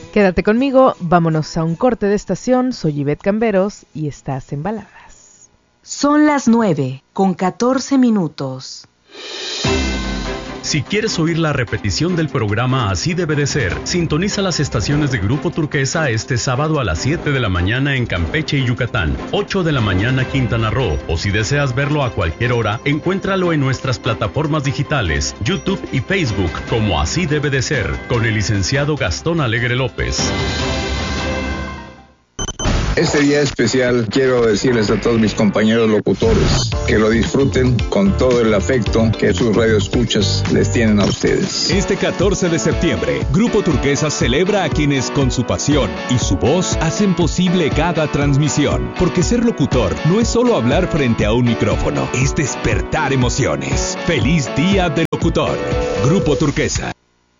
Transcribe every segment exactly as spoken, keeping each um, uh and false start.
Quédate conmigo, vámonos a un corte de estación. Soy Ivette Camberos y estás en Baladas. Son las nueve con catorce minutos. Si quieres oír la repetición del programa Así Debe de Ser, sintoniza las estaciones de Grupo Turquesa este sábado a las siete de la mañana en Campeche y Yucatán, ocho de la mañana Quintana Roo, o si deseas verlo a cualquier hora, encuéntralo en nuestras plataformas digitales, YouTube y Facebook como Así Debe de Ser, con el licenciado Gastón Alegre López. Este día especial quiero decirles a todos mis compañeros locutores que lo disfruten con todo el afecto que sus radioescuchas les tienen a ustedes. Este catorce de septiembre, Grupo Turquesa celebra a quienes con su pasión y su voz hacen posible cada transmisión. Porque ser locutor no es solo hablar frente a un micrófono, es despertar emociones. ¡Feliz Día del Locutor! Grupo Turquesa.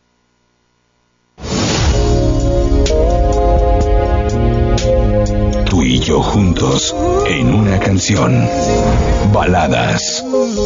Tú y yo juntos en una canción. Baladas.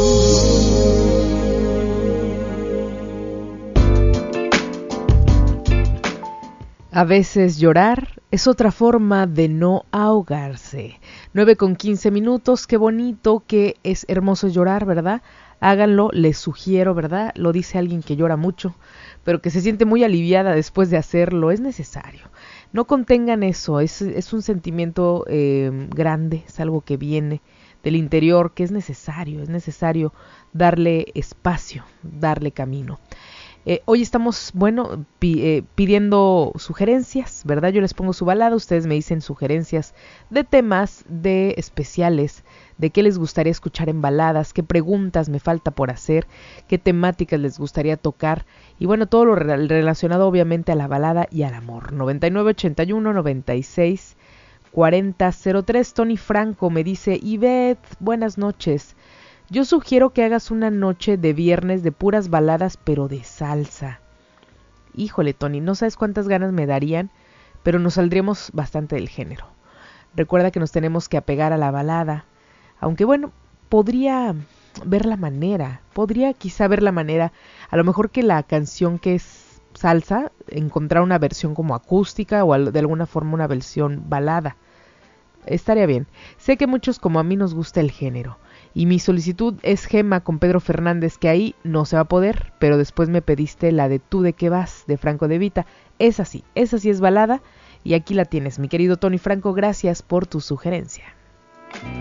A veces llorar es otra forma de no ahogarse. nueve con quince minutos, qué bonito, que es hermoso llorar, ¿verdad? Háganlo, les sugiero, ¿verdad? Lo dice alguien que llora mucho, pero que se siente muy aliviada después de hacerlo. Es necesario. No contengan eso, es, es un sentimiento eh, grande, es algo que viene del interior, que es necesario, es necesario darle espacio, darle camino. Eh, hoy estamos, bueno, pi, eh, pidiendo sugerencias, ¿verdad? Yo les pongo su balada, ustedes me dicen sugerencias de temas, de especiales, de qué les gustaría escuchar en baladas, qué preguntas me falta por hacer, qué temáticas les gustaría tocar, y bueno, todo lo re- relacionado obviamente a la balada y al amor. noventa y nueve ochenta y uno noventa y seis cuarenta cero tres. Tony Franco me dice: Ivette, buenas noches. Yo sugiero que hagas una noche de viernes de puras baladas, pero de salsa. Híjole, Tony, no sabes cuántas ganas me darían, pero nos saldríamos bastante del género. Recuerda que nos tenemos que apegar a la balada, aunque bueno, podría ver la manera, podría quizá ver la manera, a lo mejor que la canción que es salsa, encontrar una versión como acústica o de alguna forma una versión balada. Estaría bien. Sé que muchos como a mí nos gusta el género. Y mi solicitud es Gema con Pedro Fernández, que ahí no se va a poder, pero después me pediste la de Tú de qué vas, de Franco De Vita. Esa sí, esa sí es balada, y aquí la tienes, mi querido Tony Franco, gracias por tu sugerencia.